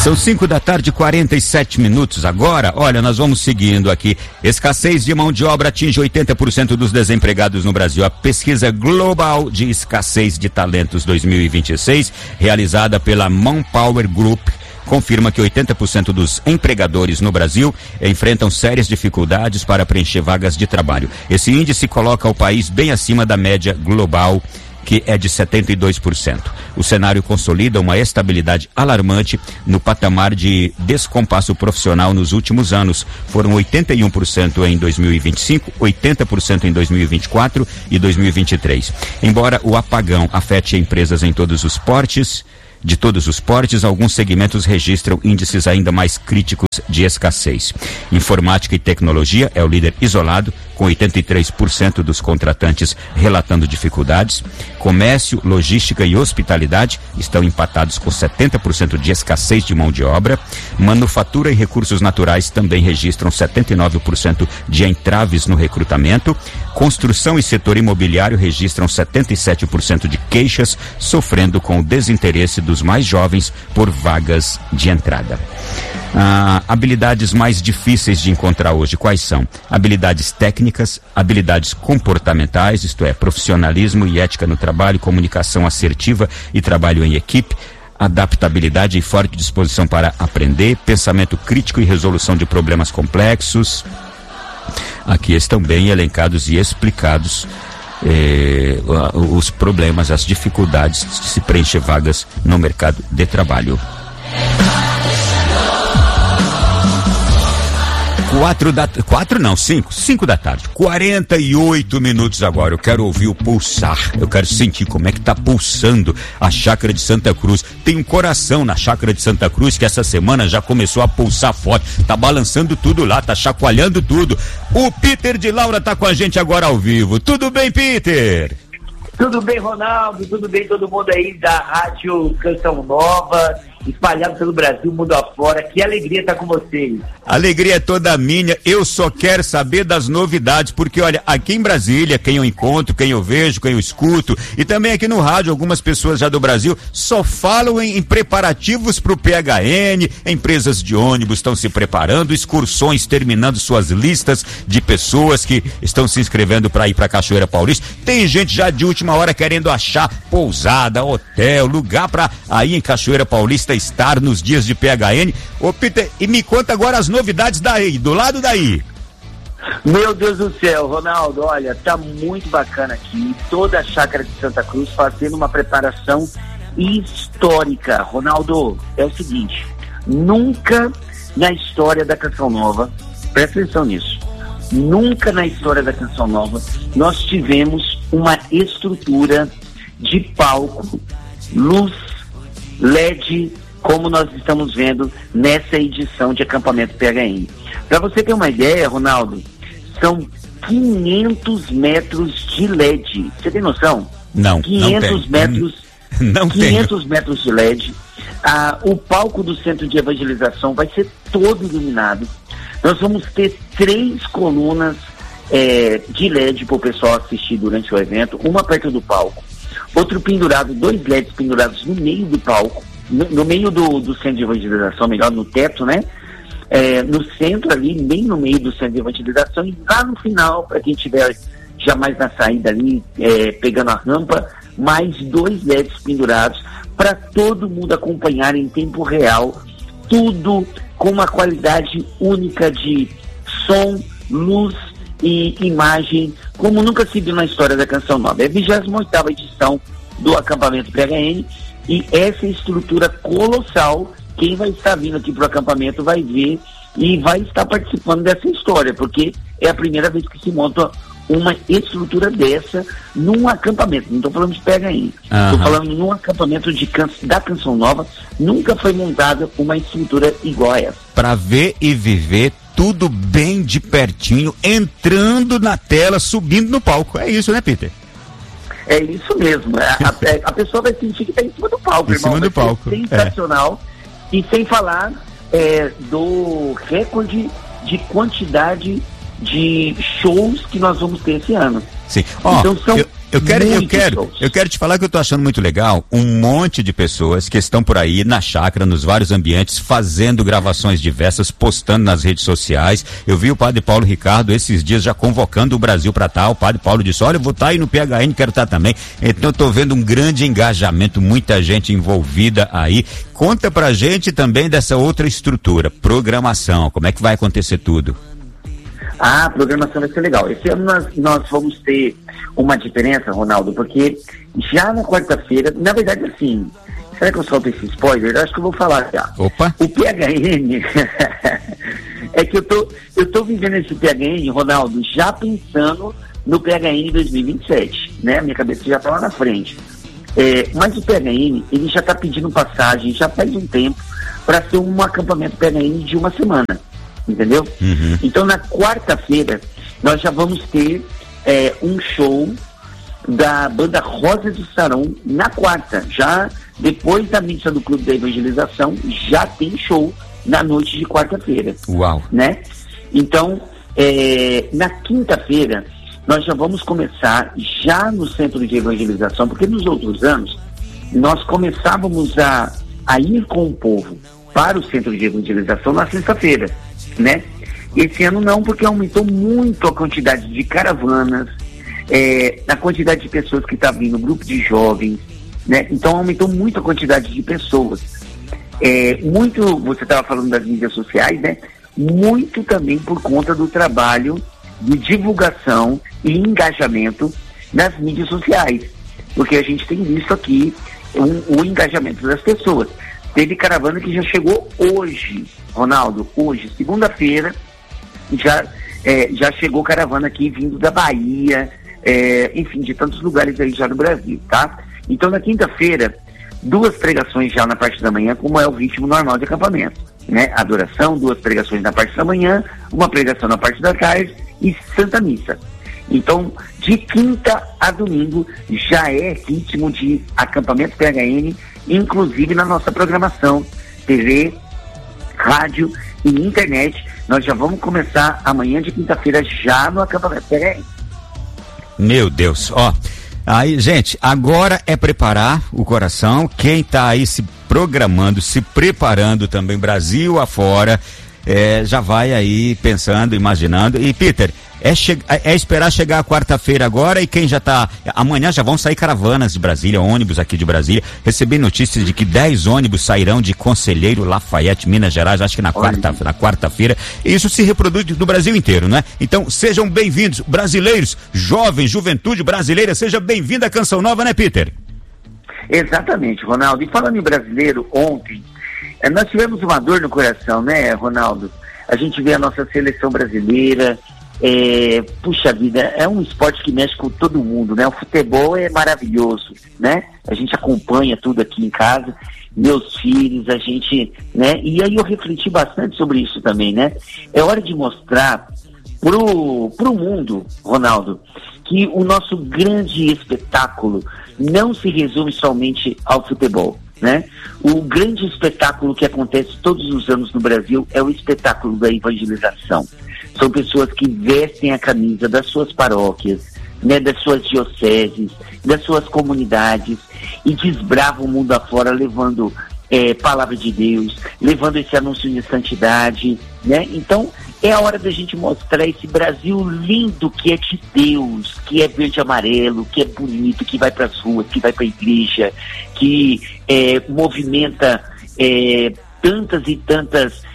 São 5:47 agora. Olha, nós vamos seguindo aqui. Escassez de mão de obra atinge 80% dos desempregados no Brasil. A pesquisa global de escassez de talentos 2026, realizada pela Manpower Group, confirma que 80% dos empregadores no Brasil enfrentam sérias dificuldades para preencher vagas de trabalho. Esse índice coloca o país bem acima da média global, que é de 72%. O cenário consolida uma estabilidade alarmante no patamar de descompasso profissional nos últimos anos. Foram 81% em 2025, 80% em 2024 e 2023. Embora o apagão afete empresas em todos os portes, alguns segmentos registram índices ainda mais críticos de escassez. Informática e tecnologia é o líder isolado, com 83% dos contratantes relatando dificuldades. Comércio, logística e hospitalidade estão empatados com 70% de escassez de mão de obra. Manufatura e recursos naturais também registram 79% de entraves no recrutamento. Construção e setor imobiliário registram 77% de queixas, sofrendo com o desinteresse dos mais jovens por vagas de entrada. Habilidades mais difíceis de encontrar hoje, quais são? Habilidades técnicas, habilidades comportamentais, isto é, profissionalismo e ética no trabalho, comunicação assertiva e trabalho em equipe, adaptabilidade e forte disposição para aprender, pensamento crítico e resolução de problemas complexos. Aqui estão bem elencados e explicados os problemas, as dificuldades de se preencher vagas no mercado de trabalho. 5 da tarde, 48 minutos agora. Eu quero ouvir o pulsar, eu quero sentir como é que tá pulsando a Chácara de Santa Cruz. Tem um coração na Chácara de Santa Cruz que essa semana já começou a pulsar forte, tá balançando tudo lá, tá chacoalhando tudo. O Peter de Laura tá com a gente agora ao vivo. Tudo bem, Peter? Tudo bem, Ronaldo, tudo bem todo mundo aí da Rádio Canção Nova, espalhado pelo Brasil, mundo afora. Que alegria estar com vocês. Alegria é toda minha. Eu só quero saber das novidades, porque olha, aqui em Brasília, quem eu encontro, quem eu vejo, quem eu escuto, e também aqui no rádio, algumas pessoas já do Brasil só falam em preparativos para o PHN. Empresas de ônibus estão se preparando, excursões terminando suas listas de pessoas que estão se inscrevendo para ir para Cachoeira Paulista. Tem gente já de última hora querendo achar pousada, hotel, lugar para aí em Cachoeira Paulista estar nos dias de PHN. Ô Peter, e me conta agora as novidades daí, do lado daí. Meu Deus do céu, Ronaldo, olha, tá muito bacana aqui, toda a Chácara de Santa Cruz fazendo uma preparação histórica. Ronaldo, é o seguinte, nunca na história da Canção Nova, presta atenção nisso, nunca na história da Canção Nova nós tivemos uma estrutura de palco, luz, LED, como nós estamos vendo nessa edição de acampamento PHN. Para você ter uma ideia, Ronaldo, são 500 metros de LED. Você tem noção? Não, 500 metros. Não 500 metros de LED. O palco do Centro de Evangelização vai ser todo iluminado. Nós vamos ter 3 colunas de LED para o pessoal assistir durante o evento, uma perto do palco, outro pendurado, 2 LEDs pendurados no meio do palco, no meio do Centro de Evangelização, melhor, no teto, né? No centro ali, bem no meio do Centro de Evangelização, e lá no final, para quem estiver já mais na saída ali, pegando a rampa, mais 2 LEDs pendurados, para todo mundo acompanhar em tempo real, tudo com uma qualidade única de som, luz e imagem, como nunca se viu na história da Canção Nova. É a 28ª edição do acampamento PHN, e essa estrutura colossal, quem vai estar vindo aqui para o acampamento vai ver e vai estar participando dessa história, porque é a primeira vez que se monta uma estrutura dessa num acampamento. Não estou falando de PHN, estou falando num acampamento da Canção Nova. Nunca foi montada uma estrutura igual a essa. Para ver e viver tudo bem de pertinho, entrando na tela, subindo no palco. É isso, né, Peter? É isso mesmo. A pessoa vai sentir que está em cima do palco, irmão. Em cima do palco. Sensacional. E sem falar do recorde de quantidade de shows que nós vamos ter esse ano. Sim. Então Eu quero te falar que eu tô achando muito legal um monte de pessoas que estão por aí na chácara, nos vários ambientes, fazendo gravações diversas, postando nas redes sociais. Eu vi o padre Paulo Ricardo esses dias já convocando o Brasil para tal. O padre Paulo disse, olha, eu vou estar aí no PHN, quero estar também. Então eu tô vendo um grande engajamento, muita gente envolvida aí. Conta pra gente também dessa outra estrutura, programação, como é que vai acontecer tudo? A programação vai ser legal. Esse ano nós vamos ter uma diferença, Ronaldo, porque já na quarta-feira, na verdade assim, será que eu solto esse spoiler? Eu acho que eu vou falar já. Opa! O PHN, é que eu tô vivendo esse PHN, Ronaldo, já pensando no PHN 2027, né? Minha cabeça já tá lá na frente. Mas o PHN, ele já tá pedindo passagem, já faz um tempo, para ser um acampamento PHN de uma semana. Entendeu? Uhum. Então na quarta-feira nós já vamos ter um show da banda Rosa de Saron na quarta, já depois da missa do Clube da Evangelização, já tem show na noite de quarta-feira. Uau! Né? Então na quinta-feira nós já vamos começar já no Centro de Evangelização, porque nos outros anos nós começávamos a ir com o povo para o Centro de Evangelização na sexta-feira, né? Esse ano não, porque aumentou muito a quantidade de caravanas, a quantidade de pessoas que está vindo, grupo de jovens, né? Então aumentou muito a quantidade de pessoas. Muito, você estava falando das mídias sociais, né? Muito também por conta do trabalho de divulgação e engajamento nas mídias sociais, porque a gente tem visto aqui o engajamento das pessoas. Teve caravana que já chegou hoje, Ronaldo, hoje, segunda-feira, já chegou caravana aqui vindo da Bahia, enfim, de tantos lugares aí já no Brasil, tá? Então na quinta-feira, 2 pregações já na parte da manhã, como é o ritmo normal de acampamento, né? Adoração, 2 pregações na parte da manhã, uma pregação na parte da tarde e Santa Missa. Então, de quinta a domingo já é ritmo de acampamento PHN, inclusive na nossa programação, TV, rádio e internet. Nós já vamos começar amanhã de quinta-feira já no acampamento PHN. Meu Deus, ó. Aí, gente, agora é preparar o coração. Quem tá aí se programando, se preparando também, Brasil afora, já vai aí pensando, imaginando. E, Peter, é esperar chegar a quarta-feira agora, e quem já tá... Amanhã já vão sair caravanas de Brasília, ônibus aqui de Brasília. Recebi notícias de que 10 ônibus sairão de Conselheiro, Lafayette, Minas Gerais, acho que na quarta-feira. E isso se reproduz do Brasil inteiro, né? Então, sejam bem-vindos, brasileiros, jovens, juventude brasileira, seja bem-vindo à Canção Nova, né, Peter? Exatamente, Ronaldo. E falando em brasileiro, ontem, nós tivemos uma dor no coração, né, Ronaldo? A gente vê a nossa seleção brasileira... puxa vida, é um esporte que mexe com todo mundo, né? O futebol é maravilhoso, né? A gente acompanha tudo aqui em casa, meus filhos, a gente, né? E aí eu refleti bastante sobre isso também, né? É hora de mostrar pro mundo, Ronaldo, que o nosso grande espetáculo não se resume somente ao futebol, né? O grande espetáculo que acontece todos os anos no Brasil é o espetáculo da evangelização. São pessoas que vestem a camisa das suas paróquias, né, das suas dioceses, das suas comunidades, e desbravam o mundo afora levando palavra de Deus, levando esse anúncio de santidade, né? Então é a hora da gente mostrar esse Brasil lindo que é de Deus, que é verde e amarelo, que é bonito, que vai para as ruas, que vai para a igreja, que movimenta tantas e tantas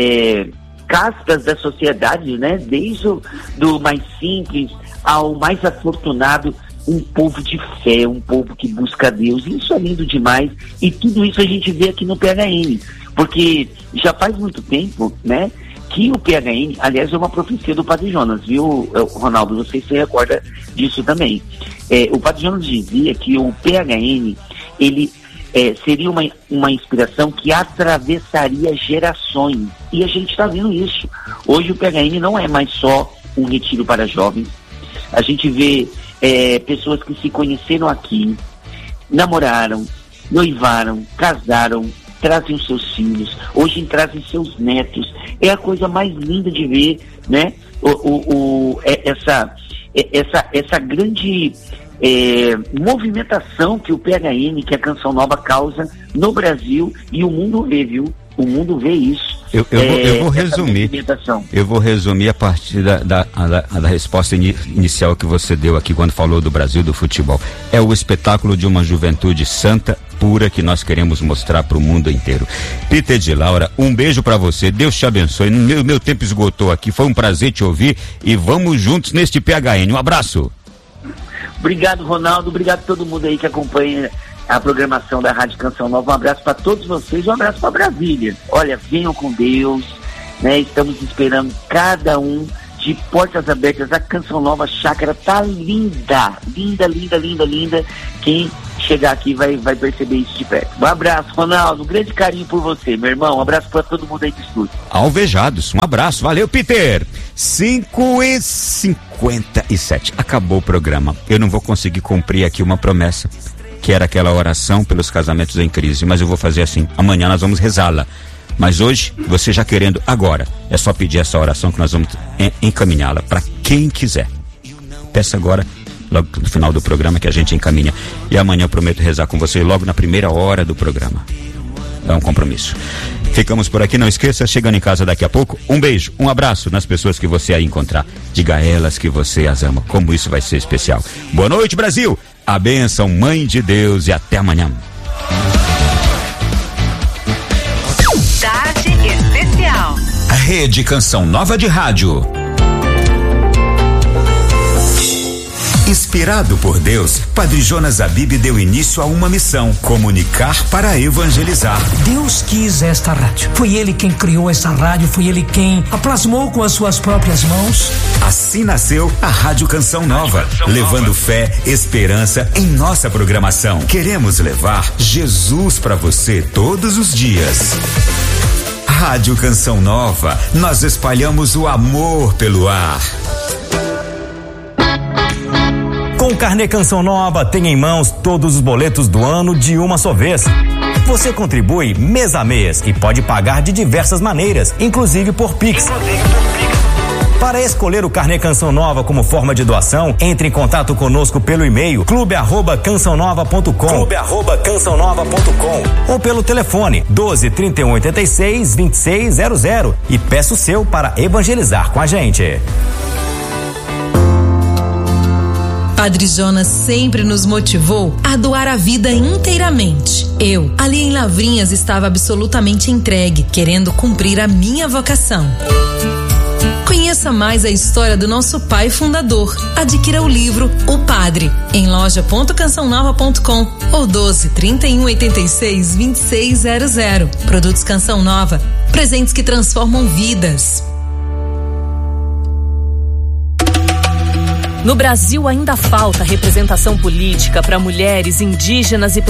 castas da sociedade, né? Desde do mais simples ao mais afortunado, um povo de fé, um povo que busca Deus. Isso é lindo demais, e tudo isso a gente vê aqui no PHN, porque já faz muito tempo, né, que o PHN, aliás, é uma profecia do Padre Jonas, viu, Ronaldo? Não sei se você recorda disso também. O Padre Jonas dizia que o PHN, ele seria uma inspiração que atravessaria gerações, e a gente está vendo isso. Hoje o PHN não é mais só um retiro para jovens. A gente vê pessoas que se conheceram aqui, namoraram, noivaram, casaram, trazem os seus filhos, hoje trazem seus netos. É a coisa mais linda de ver, né? Essa grande movimentação que o PHN, que a Canção Nova causa no Brasil, e o mundo vê, viu? O mundo vê isso. Eu vou resumir. Eu vou resumir a partir da resposta inicial que você deu aqui quando falou do Brasil, do futebol. É o espetáculo de uma juventude santa, pura, que nós queremos mostrar para o mundo inteiro. Peter de Laura, um beijo para você. Deus te abençoe. Meu tempo esgotou aqui. Foi um prazer te ouvir e vamos juntos neste PHN. Um abraço. Obrigado, Ronaldo. Obrigado a todo mundo aí que acompanha a programação da Rádio Canção Nova. Um abraço para todos vocês, um abraço para Brasília. Olha, venham com Deus, né? Estamos esperando cada um de portas abertas. A Canção Nova Chácara tá linda, linda, linda, linda, linda. Quem chegar aqui vai perceber isso de perto. Um abraço, Ronaldo, um grande carinho por você, meu irmão. Um abraço para todo mundo aí do estúdio. Alvejados, um abraço, valeu, Peter. 5h57, acabou o programa. Eu não vou conseguir cumprir aqui uma promessa, que era aquela oração pelos casamentos em crise, mas eu vou fazer assim, amanhã nós vamos rezá-la, mas hoje, você já querendo agora, é só pedir essa oração que nós vamos encaminhá-la para quem quiser. Peça agora, logo no final do programa, que a gente encaminha, e amanhã eu prometo rezar com você logo na primeira hora do programa. É um compromisso. Ficamos por aqui, não esqueça, chegando em casa daqui a pouco, um beijo, um abraço nas pessoas que você aí encontrar, diga a elas que você as ama, como isso vai ser especial. Boa noite, Brasil! A bênção, Mãe de Deus, e até amanhã. Tarde especial. A Rede Canção Nova de Rádio. Inspirado por Deus, Padre Jonas Abib deu início a uma missão: comunicar para evangelizar. Deus quis esta rádio. Foi Ele quem criou essa rádio, foi Ele quem a plasmou com as suas próprias mãos. Assim nasceu a Rádio Canção Nova, levando fé, esperança em nossa programação. Queremos levar Jesus para você todos os dias. Rádio Canção Nova, nós espalhamos o amor pelo ar. Com o Carnê Canção Nova, tem em mãos todos os boletos do ano de uma só vez. Você contribui mês a mês e pode pagar de diversas maneiras, inclusive por Pix. Para escolher o Carnê Canção Nova como forma de doação, entre em contato conosco pelo e-mail clube@cançãonova.com ou pelo telefone 12 31 86 2600 e peça o seu para evangelizar com a gente. Padre Jonas sempre nos motivou a doar a vida inteiramente. Eu, ali em Lavrinhas, estava absolutamente entregue, querendo cumprir a minha vocação. Conheça mais a história do nosso pai fundador. Adquira o livro O Padre em loja.cançãonova.com ou 12 31 86 2600. Produtos Canção Nova, presentes que transformam vidas. No Brasil ainda falta representação política para mulheres indígenas e